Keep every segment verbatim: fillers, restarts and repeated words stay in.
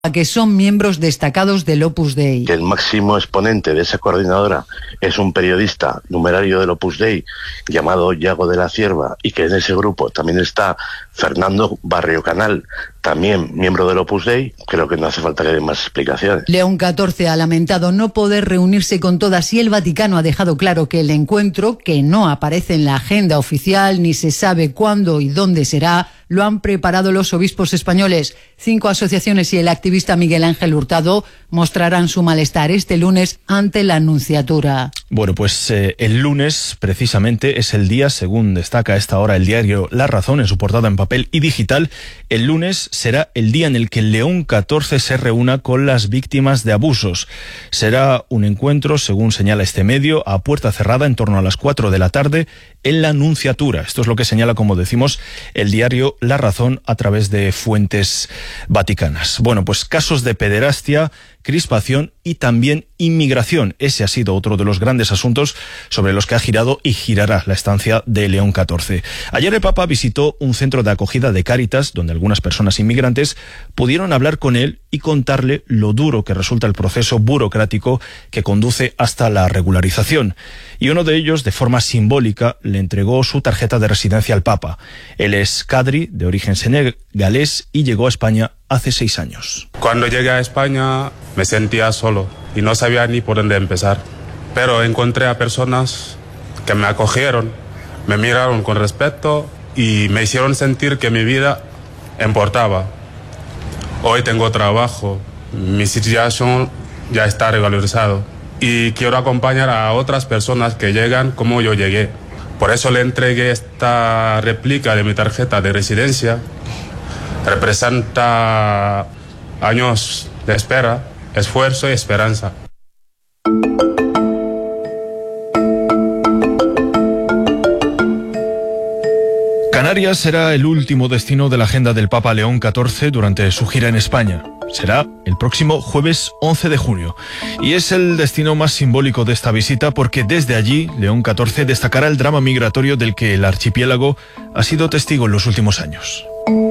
que son miembros destacados del Opus Dei. Que el máximo exponente de esa coordinadora es un periodista numerario del Opus Dei llamado Yago de la Cierva, y que en ese grupo también está Fernando Barrio Canal, también miembro del Opus Dei. Creo que no hace falta que den más explicaciones. León catorce ha lamentado no poder reunirse con todas, y el Vaticano ha dejado claro que el encuentro, que no aparece en la agenda oficial ni se sabe cuándo y dónde será, lo han preparado los obispos españoles. Cinco asociaciones y el activista Miguel Ángel Hurtado mostrarán su malestar este lunes ante la Nunciatura. Bueno, pues eh, el lunes precisamente es el día, según destaca a esta hora el diario La Razón en su portada en papel y digital, el lunes será el día en el que León catorce se reúna con las víctimas de abusos. Será un encuentro, según señala este medio, a puerta cerrada en torno a las cuatro de la tarde en la Nunciatura. Esto es lo que señala, como decimos, el diario La Razón a través de fuentes vaticanas. Bueno, pues casos de pederastia, crispación y también inmigración. Ese ha sido otro de los grandes asuntos sobre los que ha girado y girará la estancia de León catorce. Ayer el Papa visitó un centro de acogida de Cáritas, donde algunas personas inmigrantes pudieron hablar con él y contarle lo duro que resulta el proceso burocrático que conduce hasta la regularización. Y uno de ellos, de forma simbólica, le entregó su tarjeta de residencia al Papa. Él es cadri, de origen senegalés, y llegó a España hace seis años. Cuando llegué a España me sentía solo y no sabía ni por dónde empezar. Pero encontré a personas que me acogieron, me miraron con respeto y me hicieron sentir que mi vida importaba. Hoy tengo trabajo, mi situación ya está regularizada y quiero acompañar a otras personas que llegan como yo llegué. Por eso le entregué esta réplica de mi tarjeta de residencia. Representa años de espera, esfuerzo y esperanza. Canarias será el último destino de la agenda del Papa León catorce durante su gira en España. Será el próximo jueves once de junio. Y es el destino más simbólico de esta visita porque desde allí León catorce destacará el drama migratorio del que el archipiélago ha sido testigo en los últimos años.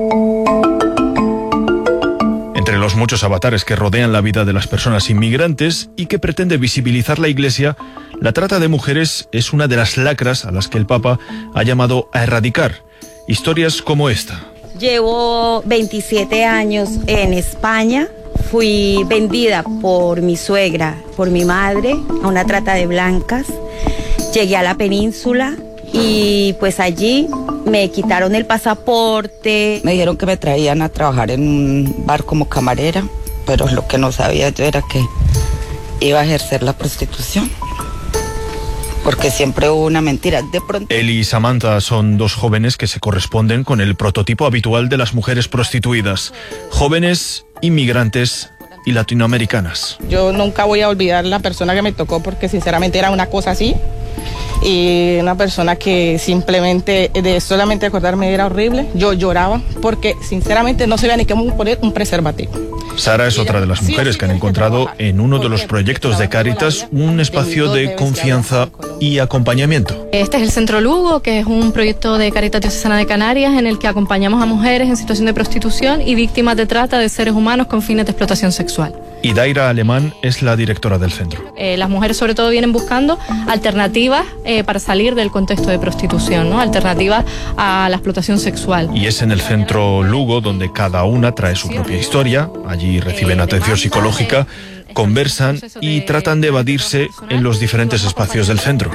Entre los muchos avatares que rodean la vida de las personas inmigrantes y que pretende visibilizar la Iglesia, la trata de mujeres es una de las lacras a las que el Papa ha llamado a erradicar. Historias como esta. Llevo veintisiete años en España. Fui vendida por mi suegra, por mi madre, a una trata de blancas. Llegué a la península y pues allí me quitaron el pasaporte. Me dijeron que me traían a trabajar en un bar como camarera, pero lo que no sabía yo era que iba a ejercer la prostitución. Porque siempre hubo una mentira. De pronto... Él y Samantha son dos jóvenes que se corresponden con el prototipo habitual de las mujeres prostituidas. Jóvenes, inmigrantes y latinoamericanas. Yo nunca voy a olvidar la persona que me tocó porque sinceramente era una cosa así. Y una persona que simplemente, de solamente acordarme era horrible. Yo lloraba porque sinceramente no sabía ni cómo poner un preservativo. Sara es otra de las mujeres que han encontrado en uno de los proyectos de Cáritas un espacio de confianza y acompañamiento. Este es el Centro Lugo, que es un proyecto de Cáritas Diocesana de Canarias en el que acompañamos a mujeres en situación de prostitución y víctimas de trata de seres humanos con fines de explotación sexual. Y Daira Alemán es la directora del centro. Eh, las mujeres sobre todo vienen buscando alternativas eh, para salir del contexto de prostitución, ¿no? Alternativas a la explotación sexual. Y es en el Centro Lugo donde cada una trae su propia historia. Allí reciben atención psicológica, conversan y tratan de evadirse en los diferentes espacios del centro.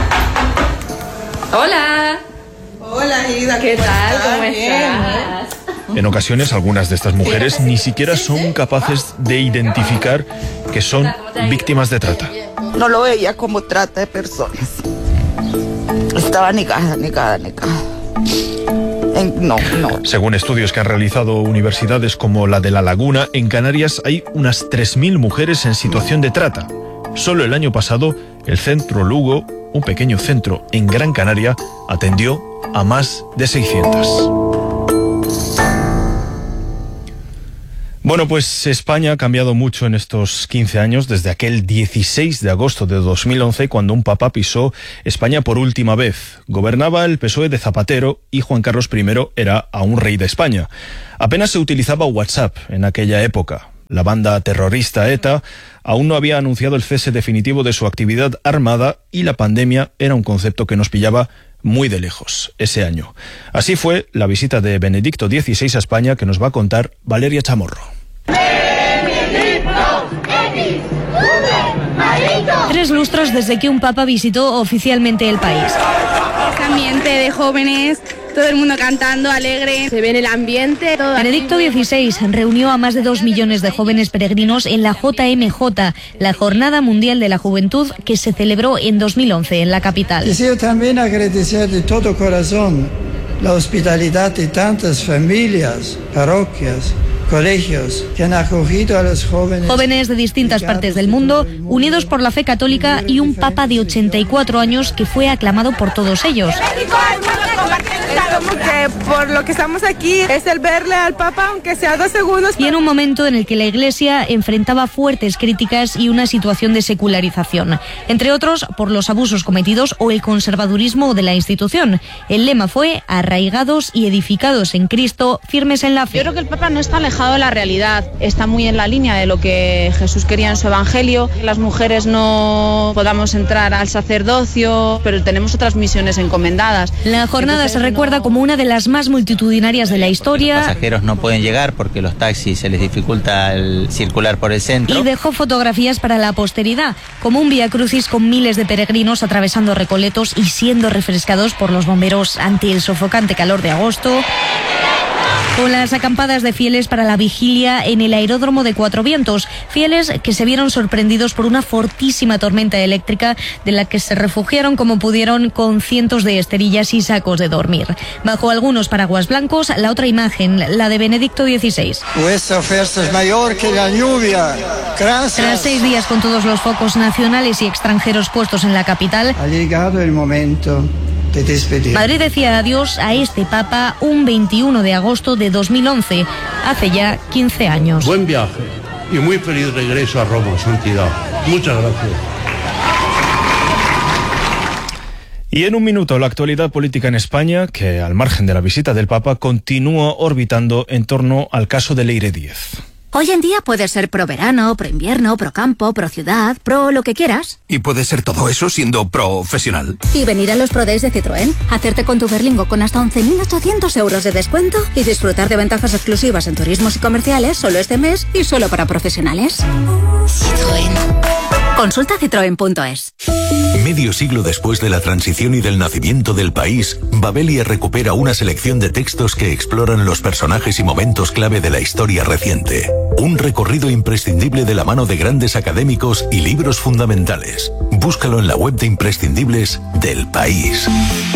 Hola. Hola, Ida. ¿Qué tal? ¿Cómo estás? En ocasiones, algunas de estas mujeres ni siquiera son capaces de identificar que son víctimas de trata. No lo veía como trata de personas. Estaba negada, negada, negada. En, no, no. Según estudios que han realizado universidades como la de La Laguna, en Canarias hay unas tres mil mujeres en situación de trata. Solo el año pasado, el Centro Lugo, un pequeño centro en Gran Canaria, atendió a más de seiscientas. Bueno, pues España ha cambiado mucho en estos quince años, desde aquel dieciséis de agosto de dos mil once, cuando un papa pisó España por última vez. Gobernaba el P S O E de Zapatero y Juan Carlos primero era aún rey de España. Apenas se utilizaba WhatsApp en aquella época. La banda terrorista ETA aún no había anunciado el cese definitivo de su actividad armada y la pandemia era un concepto que nos pillaba muy de lejos ese año. Así fue la visita de Benedicto dieciséis a España, que nos va a contar Valeria Chamorro. Tres lustros desde que un papa visitó oficialmente el país. Este ambiente de jóvenes, todo el mundo cantando, alegre, se ve en el ambiente. Todo Benedicto dieciséis reunió a más de dos millones de jóvenes peregrinos en la J M J, la Jornada Mundial de la Juventud, que se celebró en dos mil once en la capital. Deseo también agradecer de todo corazón la hospitalidad de tantas familias, parroquias, colegios que han acogido a los jóvenes. Jóvenes de distintas partes del mundo, unidos por la fe católica, y un papa de ochenta y cuatro años que fue aclamado por todos ellos. Que por lo que estamos aquí es el verle al Papa, aunque sea dos segundos. Y en un momento en el que la Iglesia enfrentaba fuertes críticas y una situación de secularización, entre otros por los abusos cometidos o el conservadurismo de la institución. El lema fue: arraigados y edificados en Cristo, firmes en la fe. Yo creo que el Papa no está alejado de la realidad, está muy en la línea de lo que Jesús quería en su evangelio. Las mujeres no podamos entrar al sacerdocio, pero tenemos otras misiones encomendadas. La jornada Entonces, se recuerda no... como una de las más multitudinarias de la historia. Los pasajeros no pueden llegar porque los taxis se les dificulta el circular por el centro. Y dejó fotografías para la posteridad, como un vía crucis con miles de peregrinos atravesando recoletos y siendo refrescados por los bomberos ante el sofocante calor de agosto. Con las acampadas de fieles para la vigilia en el aeródromo de Cuatro Vientos, fieles que se vieron sorprendidos por una fortísima tormenta eléctrica de la que se refugiaron como pudieron con cientos de esterillas y sacos de dormir. Bajo algunos paraguas blancos, la otra imagen, la de Benedicto dieciséis. Vuestra fuerza es mayor que la lluvia. Gracias. Tras seis días con todos los focos nacionales y extranjeros puestos en la capital, ha llegado el momento de despedir. Madrid decía adiós a este Papa un veintiuno de agosto de dos mil once, hace ya quince años. Buen viaje y muy feliz regreso a Roma, santidad. Muchas gracias. Y en un minuto, la actualidad política en España, que al margen de la visita del Papa, continúa orbitando en torno al caso de Leire Díez. Hoy en día puedes ser pro verano, pro invierno, pro campo, pro ciudad, pro lo que quieras. Y puedes ser todo eso siendo profesional. Y venir a los Pro Days de Citroën, hacerte con tu Berlingo con hasta once mil ochocientos euros de descuento y disfrutar de ventajas exclusivas en turismos y comerciales solo este mes y solo para profesionales. Citroën. Consulta citroen punto es. Medio siglo después de la transición y del nacimiento del país, Babelia recupera una selección de textos que exploran los personajes y momentos clave de la historia reciente. Un recorrido imprescindible de la mano de grandes académicos y libros fundamentales. Búscalo en la web de imprescindibles del País.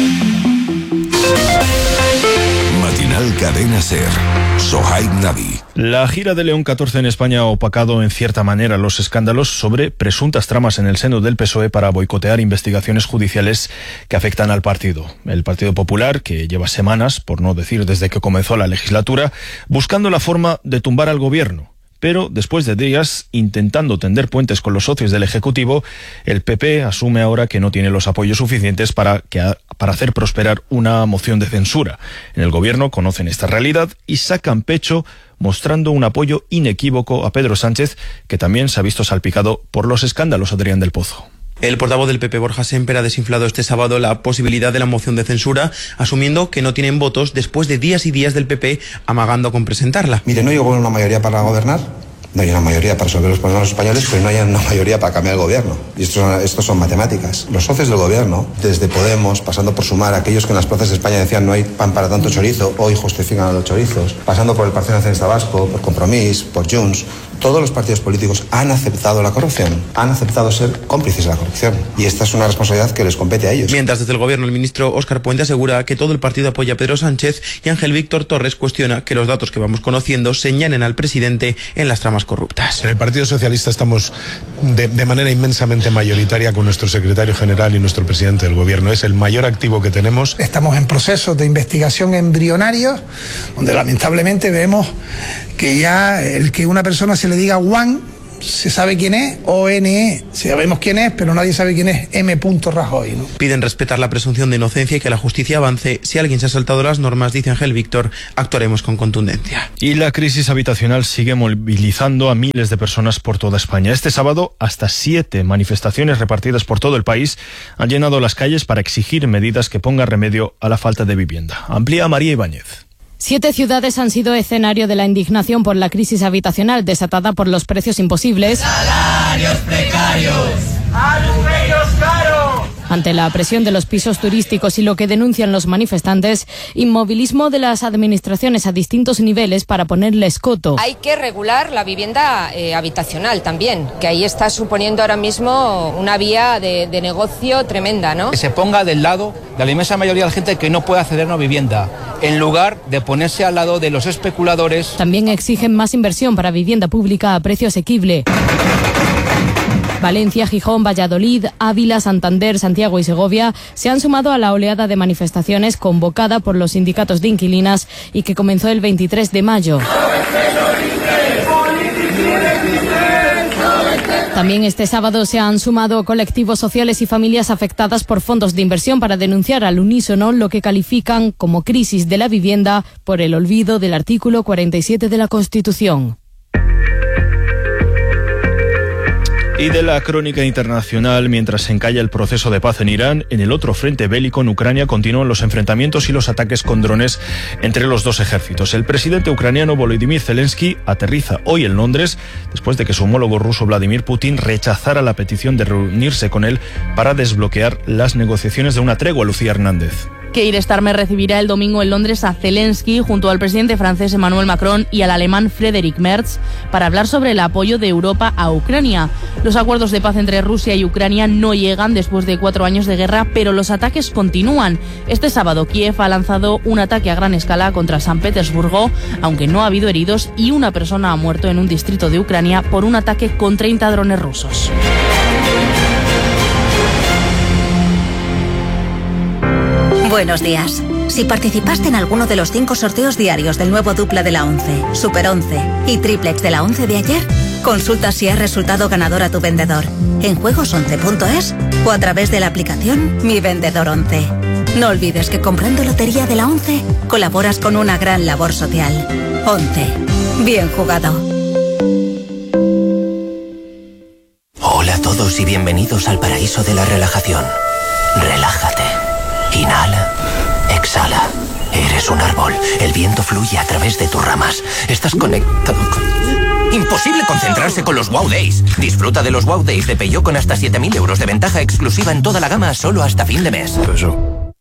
Matinal Cadena Ser. Sohaib Navi. La gira de León catorce en España ha opacado en cierta manera los escándalos sobre presuntas tramas en el seno del P S O E para boicotear investigaciones judiciales que afectan al partido. El Partido Popular, que lleva semanas, por no decir desde que comenzó la legislatura, buscando la forma de tumbar al gobierno. Pero después de días intentando tender puentes con los socios del Ejecutivo, el P P asume ahora que no tiene los apoyos suficientes para, que, para hacer prosperar una moción de censura. En el gobierno conocen esta realidad y sacan pecho mostrando un apoyo inequívoco a Pedro Sánchez, que también se ha visto salpicado por los escándalos. Adrián del Pozo. El portavoz del P P, Borja Sémper, ha desinflado este sábado la posibilidad de la moción de censura, asumiendo que no tienen votos después de días y días del P P amagando con presentarla. Mire, no llegó una mayoría para gobernar, no hay una mayoría para resolver los problemas españoles, pero no hay una mayoría para cambiar el gobierno. Y esto son, esto son matemáticas. Los socios del gobierno, desde Podemos, pasando por Sumar, aquellos que en las plazas de España decían no hay pan para tanto chorizo, hoy justifican a los chorizos, pasando por el Partido Nacionalista Vasco, por Compromís, por Junts, todos los partidos políticos han aceptado la corrupción, han aceptado ser cómplices de la corrupción. Y esta es una responsabilidad que les compete a ellos. Mientras desde el gobierno el ministro Óscar Puente asegura que todo el partido apoya a Pedro Sánchez y Ángel Víctor Torres cuestiona que los datos que vamos conociendo señalen al presidente en las tramas corruptas. En el Partido Socialista estamos de, de manera inmensamente mayoritaria con nuestro secretario general y nuestro presidente del gobierno. Es el mayor activo que tenemos. Estamos en procesos de investigación embrionarios, donde lamentablemente vemos que ya el que una persona se le diga Juan se sabe quién es, O N E, sabemos quién es, pero nadie sabe quién es M. Rajoy, ¿no? Piden respetar la presunción de inocencia y que la justicia avance. Si alguien se ha saltado las normas, dice Ángel Víctor, actuaremos con contundencia. Y la crisis habitacional sigue movilizando a miles de personas por toda España. Este sábado, hasta siete manifestaciones repartidas por todo el país han llenado las calles para exigir medidas que pongan remedio a la falta de vivienda. Amplía María Ibáñez. Siete ciudades han sido escenario de la indignación por la crisis habitacional desatada por los precios imposibles. ¡Salarios precarios! ¡Atropellos caros! Ante la presión de los pisos turísticos y lo que denuncian los manifestantes, inmovilismo de las administraciones a distintos niveles para ponerles coto. Hay que regular la vivienda eh, habitacional también, que ahí está suponiendo ahora mismo una vía de, de negocio tremenda, ¿no? Que se ponga del lado de la inmensa mayoría de la gente que no puede acceder a una vivienda, en lugar de ponerse al lado de los especuladores. También exigen más inversión para vivienda pública a precio asequible. Valencia, Gijón, Valladolid, Ávila, Santander, Santiago y Segovia se han sumado a la oleada de manifestaciones convocada por los sindicatos de inquilinas y que comenzó el veintitrés de mayo. También este sábado se han sumado colectivos sociales y familias afectadas por fondos de inversión para denunciar al unísono lo que califican como crisis de la vivienda por el olvido del artículo cuarenta y siete de la Constitución. Y de la crónica internacional, mientras se encalla el proceso de paz en Irán, en el otro frente bélico en Ucrania continúan los enfrentamientos y los ataques con drones entre los dos ejércitos. El presidente ucraniano Volodymyr Zelensky aterriza hoy en Londres después de que su homólogo ruso Vladimir Putin rechazara la petición de reunirse con él para desbloquear las negociaciones de una tregua. Lucía Hernández. Keir Starmer recibirá el domingo en Londres a Zelensky junto al presidente francés Emmanuel Macron y al alemán Friedrich Merz para hablar sobre el apoyo de Europa a Ucrania. Los acuerdos de paz entre Rusia y Ucrania no llegan después de cuatro años de guerra, pero los ataques continúan. Este sábado Kiev ha lanzado un ataque a gran escala contra San Petersburgo, aunque no ha habido heridos, y una persona ha muerto en un distrito de Ucrania por un ataque con treinta drones rusos. Buenos días. Si participaste en alguno de los cinco sorteos diarios del nuevo dupla de la once, Super once y Triplex de la once de ayer, consulta si has resultado ganador a tu vendedor en juegos once punto es o a través de la aplicación Mi Vendedor once. No olvides que comprando lotería de la once colaboras con una gran labor social. once. Bien jugado. Hola a todos y bienvenidos al paraíso de la relajación. Relájate. Inhala, exhala. Eres un árbol. El viento fluye a través de tus ramas. Estás conectado con... Imposible concentrarse con los Wow Days. Disfruta de los Wow Days de Peugeot con hasta siete mil euros de ventaja exclusiva en toda la gama solo hasta fin de mes. Eso.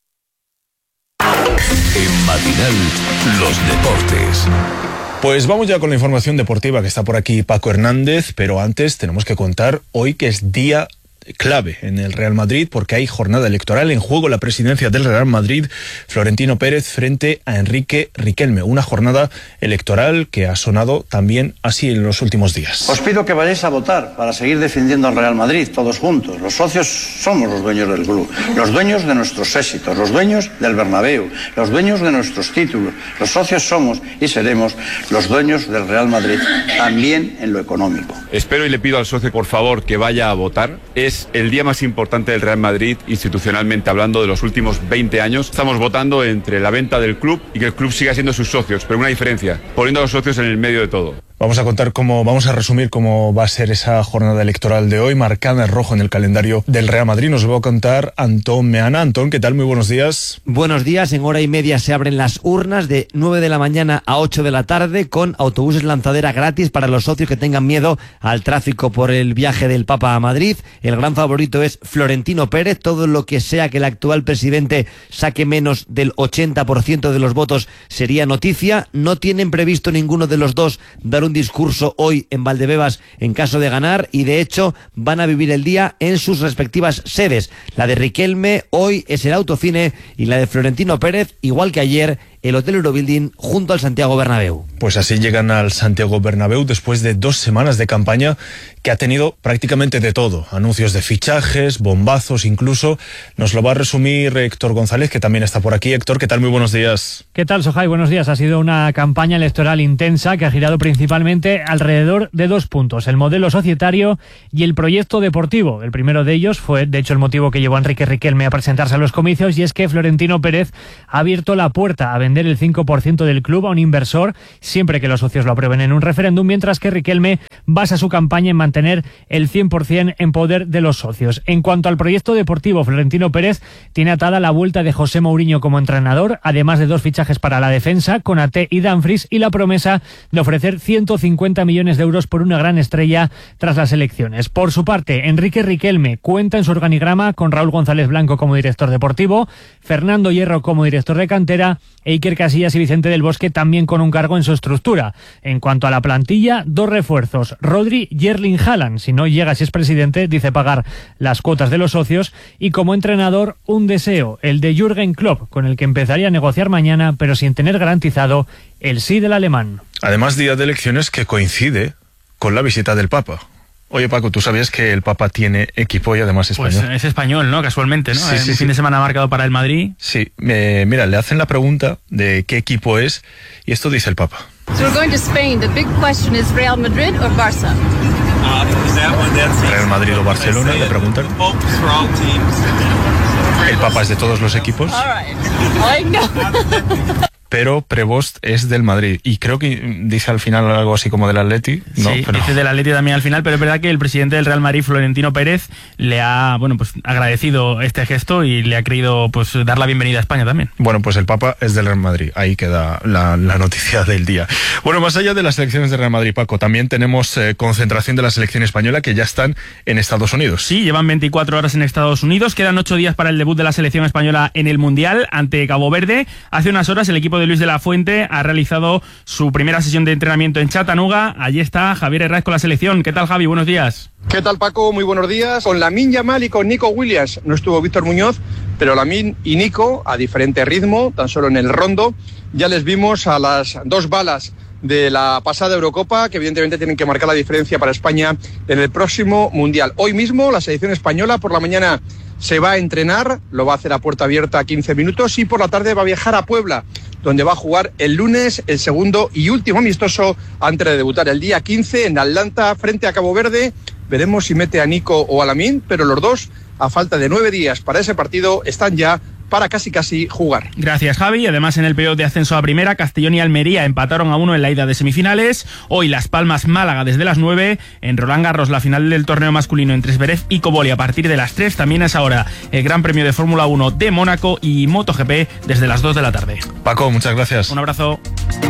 En Matinal, los deportes. Pues vamos ya con la información deportiva, que está por aquí Paco Hernández, pero antes tenemos que contar hoy que es día clave en el Real Madrid porque hay jornada electoral. En juego la presidencia del Real Madrid, Florentino Pérez frente a Enrique Riquelme, una jornada electoral que ha sonado también así en los últimos días. Os pido que vayáis a votar para seguir defendiendo al Real Madrid todos juntos. Los socios somos los dueños del club, los dueños de nuestros éxitos, los dueños del Bernabéu, los dueños de nuestros títulos. Los socios somos y seremos los dueños del Real Madrid también en lo económico. Espero y le pido al socio por favor que vaya a votar. Es el día más importante del Real Madrid, institucionalmente hablando, de los últimos veinte años. Estamos votando entre la venta del club y que el club siga siendo sus socios, pero una diferencia, poniendo a los socios en el medio de todo. Vamos a contar cómo, vamos a resumir cómo va a ser esa jornada electoral de hoy, marcada en rojo en el calendario del Real Madrid. Nos lo va a contar Antón Meana. Antón, ¿qué tal? Muy buenos días. Buenos días. En hora y media se abren las urnas de nueve de la mañana a ocho de la tarde con autobuses lanzadera gratis para los socios que tengan miedo al tráfico por el viaje del Papa a Madrid. El gran favorito es Florentino Pérez. Todo lo que sea que el actual presidente saque menos del ochenta por ciento de los votos sería noticia. No tienen previsto ninguno de los dos dar un un discurso hoy en Valdebebas en caso de ganar y de hecho van a vivir el día en sus respectivas sedes. La de Riquelme hoy es el Autocine y la de Florentino Pérez, igual que ayer, el Hotel Eurobuilding junto al Santiago Bernabéu. Pues así llegan al Santiago Bernabéu después de dos semanas de campaña que ha tenido prácticamente de todo. Anuncios de fichajes, bombazos incluso. Nos lo va a resumir Héctor González, que también está por aquí. Héctor, ¿qué tal? Muy buenos días. ¿Qué tal, Sohai? Buenos días. Ha sido una campaña electoral intensa que ha girado principalmente alrededor de dos puntos: el modelo societario y el proyecto deportivo. El primero de ellos fue, de hecho, el motivo que llevó a Enrique Riquelme a presentarse a los comicios, y es que Florentino Pérez ha abierto la puerta a vender el cinco por ciento del club a un inversor, siempre que los socios lo aprueben en un referéndum, mientras que Riquelme basa su campaña en mantener el cien por ciento en poder de los socios. En cuanto al proyecto deportivo, Florentino Pérez tiene atada la vuelta de José Mourinho como entrenador, además de dos fichajes para la defensa, Konaté y Dumfries, y la promesa de ofrecer ciento cincuenta millones de euros por una gran estrella tras las elecciones. Por su parte, Enrique Riquelme cuenta en su organigrama con Raúl González Blanco como director deportivo, Fernando Hierro como director de cantera e Iker Casillas y Vicente del Bosque también con un cargo en su estructura. En cuanto a la plantilla, dos refuerzos: Rodri y Erling Haaland. Si no llega, si es presidente, dice pagar las cuotas de los socios. Y como entrenador, un deseo, el de Jürgen Klopp, con el que empezaría a negociar mañana, pero sin tener garantizado el sí del alemán. Además, día de elecciones que coincide con la visita del Papa. Oye, Paco, ¿tú sabías que el Papa tiene equipo y además español? Pues es español, ¿no? Casualmente, ¿no? Sí, Un sí, fin sí. de semana marcado para el Madrid. Sí, eh, mira, le hacen la pregunta de qué equipo es y esto dice el Papa. So we're going to Spain. The big question is Real Madrid or Barça? Real Madrid o Barcelona, le preguntan. El Papa es de todos los equipos. All right. I know. Pero Prevost es del Madrid y creo que dice al final algo así como del Atleti, ¿no? Sí, Pero... dice del Atleti también al final, pero es verdad que el presidente del Real Madrid, Florentino Pérez, le ha, bueno, pues agradecido este gesto y le ha querido, pues, dar la bienvenida a España también. Bueno, pues el Papa es del Real Madrid, ahí queda la, la noticia del día. Bueno, más allá de las elecciones del Real Madrid, Paco, también tenemos eh, concentración de la selección española que ya están en Estados Unidos. Sí, llevan veinticuatro horas en Estados Unidos, quedan ocho días para el debut de la selección española en el Mundial ante Cabo Verde. Hace unas horas el equipo de Luis de la Fuente ha realizado su primera sesión de entrenamiento en Chattanooga. Allí está Javier Herraiz con la selección. ¿Qué tal, Javi? Buenos días. ¿Qué tal, Paco? Muy buenos días. Con Lamine Yamal y con Nico Williams. No estuvo Víctor Muñoz, pero Lamine y Nico, a diferente ritmo, tan solo en el rondo, ya les vimos a las dos balas de la pasada Eurocopa, que evidentemente tienen que marcar la diferencia para España en el próximo Mundial. Hoy mismo la selección española por la mañana se va a entrenar, lo va a hacer a puerta abierta quince minutos, y por la tarde va a viajar a Puebla, donde va a jugar el lunes el segundo y último amistoso antes de debutar el día quince en Atlanta frente a Cabo Verde. Veremos si mete a Nico o a Lamine, pero los dos, a falta de nueve días para ese partido, están ya para casi casi jugar. Gracias, Javi. Además, en el periodo de ascenso a primera, Castellón y Almería empataron a uno en la ida de semifinales. Hoy Las Palmas Málaga desde las nueve. En Roland Garros, la final del torneo masculino entre Zverev y Koboli a partir de las tres. También es ahora el Gran Premio de Fórmula uno de Mónaco y MotoGP desde las dos de la tarde. Paco, muchas gracias. Un abrazo.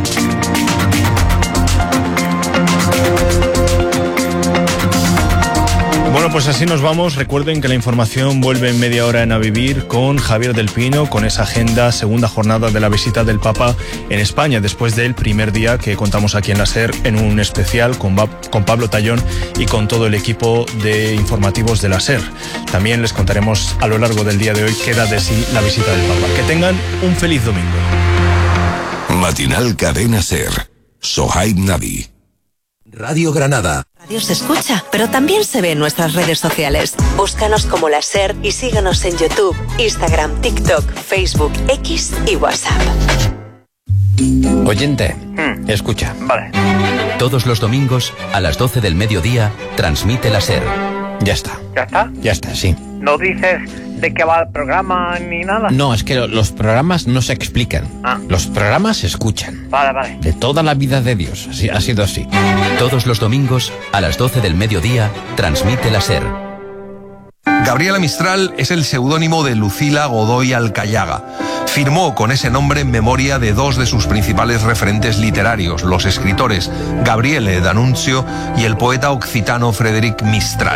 Bueno, pues así nos vamos. Recuerden que la información vuelve en media hora en A Vivir con Javier del Pino, con esa agenda, segunda jornada de la visita del Papa en España, después del primer día que contamos aquí en la SER en un especial con, con Pablo Tallón y con todo el equipo de informativos de la SER. También les contaremos a lo largo del día de hoy qué da de sí la visita del Papa. Que tengan un feliz domingo. Matinal Cadena SER. Sohaib Navi. Radio Granada. Radio se escucha, pero también se ve en nuestras redes sociales. Búscanos como La SER y síguenos en YouTube, Instagram, TikTok, Facebook, X y WhatsApp. Oyente, hmm. escucha. Vale. Todos los domingos, a las doce del mediodía, transmite La SER. Ya está. ¿Ya está? Ya está, sí. ¿No dices de qué va el programa ni nada? No, es que los programas no se explican. Ah. Los programas se escuchan. Vale, vale. De toda la vida de Dios. Así, ha sido así. Todos los domingos, a las doce del mediodía, transmite La SER. Gabriela Mistral es el seudónimo de Lucila Godoy Alcayaga. Firmó con ese nombre en memoria de dos de sus principales referentes literarios, los escritores Gabriele D'Annunzio y el poeta occitano Frédéric Mistral.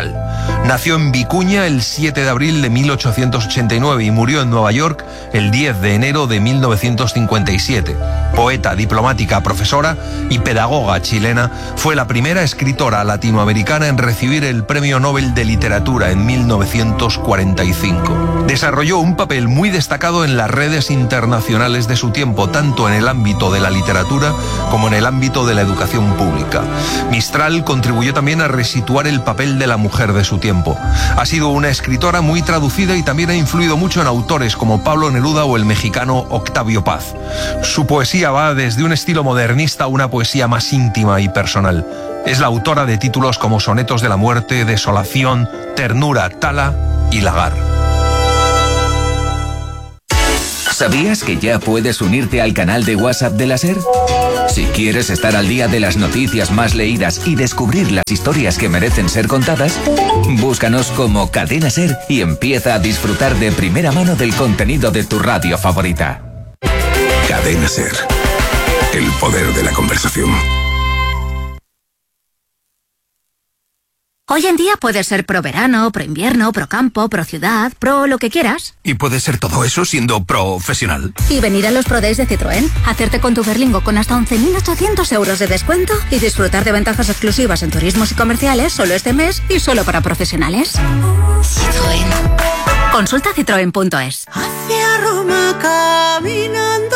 Nació en Vicuña el siete de abril de mil ochocientos ochenta y nueve y murió en Nueva York el diez de enero de mil novecientos cincuenta y siete. Poeta, diplomática, profesora y pedagoga chilena, fue la primera escritora latinoamericana en recibir el Premio Nobel de Literatura en mil novecientos cuarenta y cinco. Desarrolló un papel muy destacado en las redes internacionales de su tiempo, tanto en el ámbito de la literatura como en el ámbito de la educación pública. Mistral contribuyó también a resituar el papel de la mujer de su tiempo. Ha sido una escritora muy traducida y también ha influido mucho en autores como Pablo Neruda o el mexicano Octavio Paz. Su poesía va desde un estilo modernista a una poesía más íntima y personal. Es la autora de títulos como Sonetos de la Muerte, Desolación, Ternura, Tala y Lagar. ¿Sabías que ya puedes unirte al canal de WhatsApp de la SER? Si quieres estar al día de las noticias más leídas y descubrir las historias que merecen ser contadas, búscanos como Cadena SER y empieza a disfrutar de primera mano del contenido de tu radio favorita. Cadena SER. El poder de la conversación. Hoy en día puedes ser pro verano, pro invierno, pro campo, pro ciudad, pro lo que quieras. Y puedes ser todo eso siendo profesional. Y venir a los Pro Days de Citroën, hacerte con tu Berlingo con hasta once mil ochocientos euros de descuento y disfrutar de ventajas exclusivas en turismos y comerciales solo este mes y solo para profesionales. Citroën. Consulta citroen punto es. Hacia Roma caminando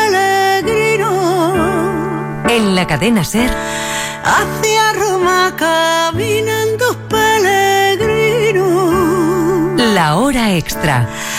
peregrino. En la cadena SER. Hacia Roma caminando peregrino. La hora extra.